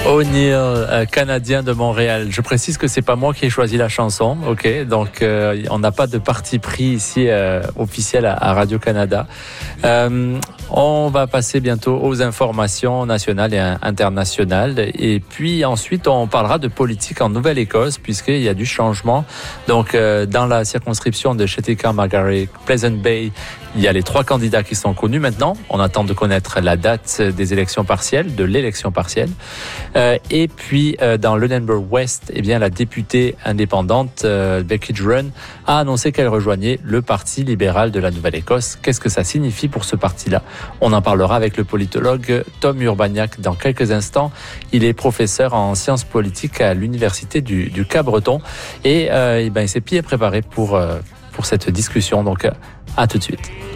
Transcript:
O'Neill, Canadien de Montréal. Je précise que c'est pas moi qui ai choisi la chanson, ok. Donc on n'a pas de parti pris ici officiel à Radio-Canada. On va passer bientôt aux informations nationales et internationales. Et puis ensuite, on parlera de politique en Nouvelle-Écosse, puisqu'il y a du changement. Donc dans la circonscription de Cheticamagary, Pleasant Bay, il y a les 3 candidats qui sont connus maintenant. On attend de connaître la date des élections partielles, de l'élection partielle. Et puis, dans Lunenburg West, eh bien, la députée indépendante Becky Drurin a annoncé qu'elle rejoignait le Parti libéral de la Nouvelle-Écosse. Qu'est-ce que ça signifie pour ce parti-là? On en parlera avec le politologue Tom Urbaniak dans quelques instants. Il est professeur en sciences politiques à l'université du Cap-Breton et il s'est bien préparé pour cette discussion. Donc, à tout de suite.